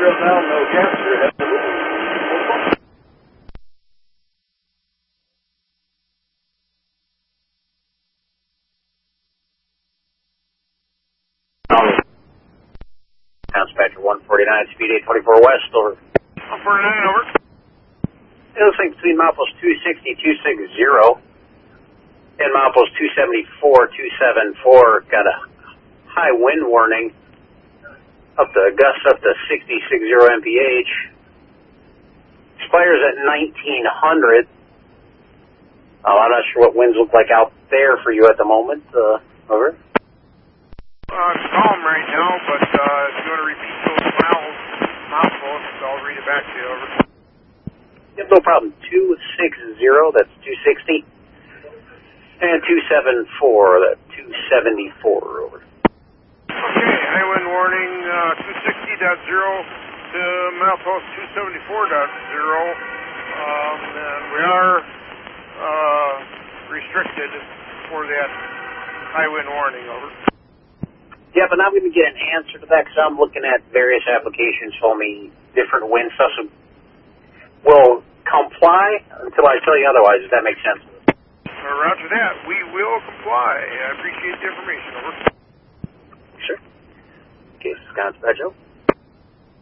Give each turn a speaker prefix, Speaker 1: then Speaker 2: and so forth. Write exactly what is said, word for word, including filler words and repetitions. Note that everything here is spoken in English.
Speaker 1: now, no capture. Dispatcher one forty-nine, speed eight twenty-four west, over.
Speaker 2: one forty-nine, over.
Speaker 1: It looks like between milepost two sixty, two sixty and milepost two seventy-four, two seventy-four, got a high wind warning, up to gusts up to sixty, sixty M P H. Expires at nineteen hundred. Uh, I'm not sure what winds look like out there for you at the moment. Uh, over.
Speaker 2: Uh, it's calm right now, but uh, if you want to repeat those miles, mileposts, I'll read it back to you, over.
Speaker 1: Yep, no problem. two sixty, that's two sixty. And two seventy-four, that's two seventy-four, over.
Speaker 2: Okay, high wind warning, uh, two sixty point zero to milepost two seventy-four point zero. Um, and we are uh, restricted for that high wind warning, over.
Speaker 1: Yeah, but I'm going to get an answer to that because I'm looking at various applications for me, different wind stuff. So we'll comply until I tell you otherwise, if that makes sense.
Speaker 2: Uh, roger that. We will comply. I appreciate the information, over.
Speaker 1: Sure. Okay, Wisconsin, Joe.